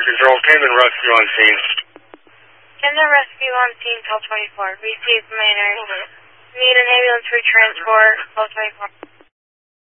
Control, Camden Rescue on scene. Camden Rescue on scene, 1224. Received, Maynard. Need an ambulance for transport, 1224.